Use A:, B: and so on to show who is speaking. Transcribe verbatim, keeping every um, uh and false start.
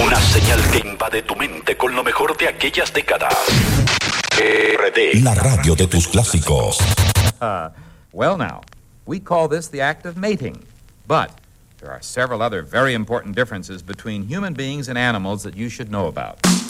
A: Una señal que invade tu mente con lo mejor de aquellas décadas. R D.
B: La radio de tus clásicos.
C: Uh, well now, we call this the act of mating. But there are several other very important differences between human beings and animals that you should know about.